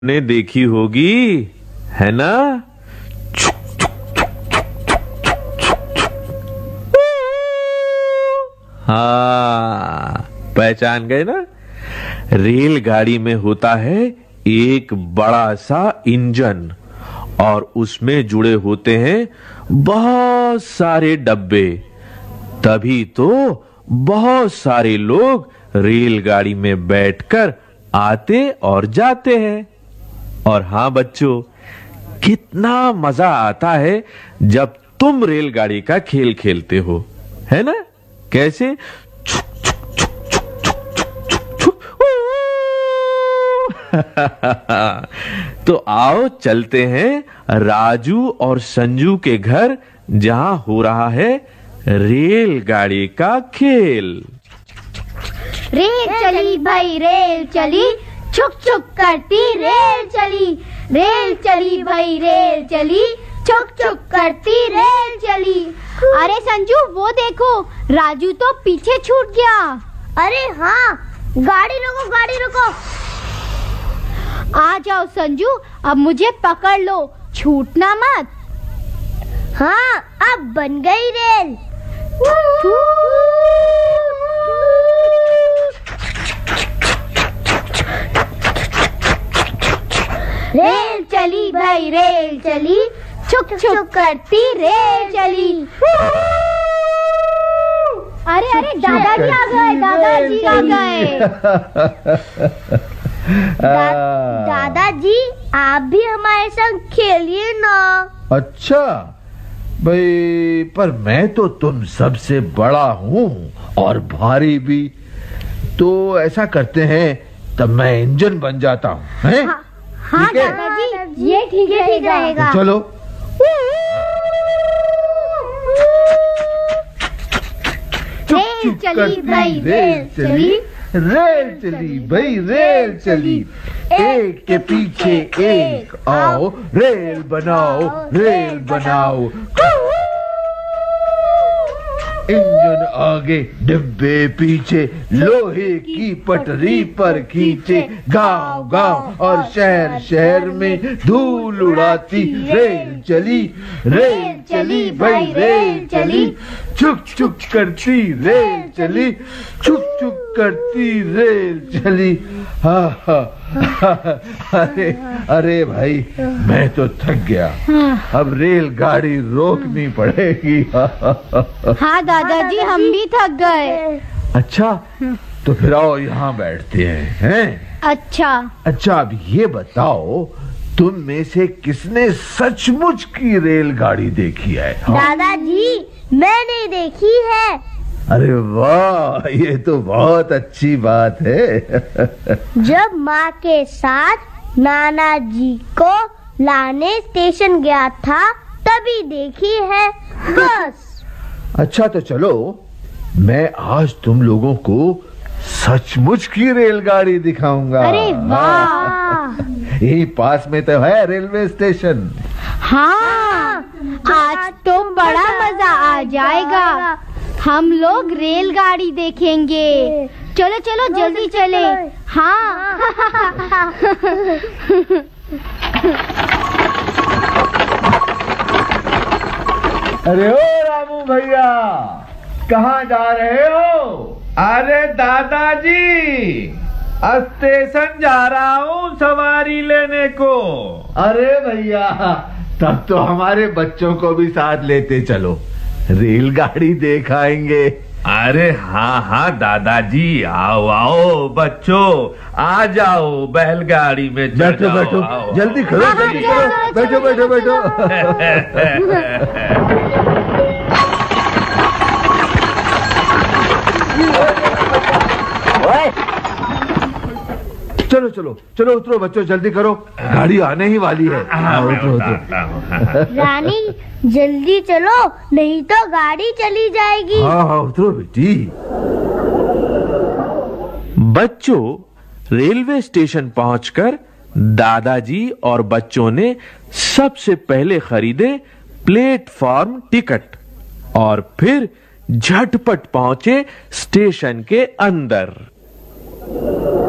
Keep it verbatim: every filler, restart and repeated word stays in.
ने देखी होगी, है ना? हाँ, पहचान गए ना? रेलगाड़ी में होता है एक बड़ा सा इंजन और उसमें जुड़े होते हैं बहुत सारे डब्बे। तभी तो बहुत सारे लोग रेलगाड़ी में बैठकर आते और जाते हैं। और हाँ बच्चों, कितना मजा आता है जब तुम रेलगाड़ी का खेल खेलते हो, है ना? कैसे? तो आओ चलते हैं राजू और संजू के घर, जहां हो रहा है रेलगाड़ी का खेल। रेल चली भाई रेल चली, छुक छुक करती रेल चली। रेल चली भाई रेल चली, छुक छुक करती रेल चली। अरे संजू, वो देखो, राजू तो पीछे छूट गया। अरे हाँ, गाड़ी रोको गाड़ी रोको। आ जाओ संजू, अब मुझे पकड़ लो, छूटना मत। हाँ, अब बन गई रेल। रेल चली भाई रेल चली, छुक छुक करती रेल चली। अरे अरे दादाजी आ गए, दादाजी आ गए। दा, दादाजी, आप भी हमारे संग खेलिए ना। अच्छा भाई, पर मैं तो तुम सबसे बड़ा हूँ और भारी भी। तो ऐसा करते हैं, तब मैं इंजन बन जाता हूँ, हैं? हाँ, हाँ दादाजी, ये ठीक रहेगा। तो चलो। रेल चली भाई रेल चली, रेल चली भाई रेल चली, एक के पीछे एक आओ, रेल बनाओ रेल बनाओ। इंजन आगे डिब्बे पीछे, लोहे की पटरी पर खींचे, गांव गांव और शहर शहर में धूल उड़ाती रेल चली। रेल चली भाई रेल चली, छुक छुक करती रेल चली, छुक छुक करती रेल चली। हा हा, अरे अरे भाई, मैं तो थक गया, अब रेलगाड़ी रोकनी पड़ेगी। हाँ दादाजी, हम भी थक गए। अच्छा, तो फिर आओ यहाँ बैठते हैं, हैं? अच्छा अच्छा, अब ये बताओ, तुम में से किसने सचमुच की रेलगाड़ी देखी है? हाँ? दादाजी, मैंने देखी है। अरे वाह, ये तो बहुत अच्छी बात है। जब माँ के साथ नाना जी को लाने स्टेशन गया था, तभी देखी है, बस। अच्छा, तो चलो, मैं आज तुम लोगों को सचमुच की रेलगाड़ी दिखाऊंगा। अरे वाह, यही पास में तो है रेलवे स्टेशन। हाँ, आज तो बड़ा मजा आ जाएगा। हम लोग रेलगाड़ी देखेंगे। चलो चलो जल्दी चले। हाँ। अरे ओ रामू भैया, कहाँ जा रहे हो? अरे दादाजी, स्टेशन जा रहा हूँ सवारी लेने को। अरे भैया, तब तो हमारे बच्चों को भी साथ लेते चलो, रेलगाड़ी देख आएंगे। अरे हाँ हाँ दादाजी, आओ आओ बच्चों, आ जाओ बैलगाड़ी में चढ़ बैठो जाओ, बैठो, आओ, जल्दी करो हाँ, जल्दी चलो, करो, बैठो बैठो बैठो। चलो चलो चलो, उतरो बच्चों, जल्दी करो, गाड़ी आने ही वाली है। हाँ, उतरो उतरो। रानी, जल्दी चलो, नहीं तो गाड़ी चली जाएगी। हाँ हाँ, उतरो बेटी। बच्चों, रेलवे स्टेशन पहुंचकर दादाजी और बच्चों ने सबसे पहले खरीदे प्लेटफॉर्म टिकट और फिर झटपट पहुंचे स्टेशन के अंदर।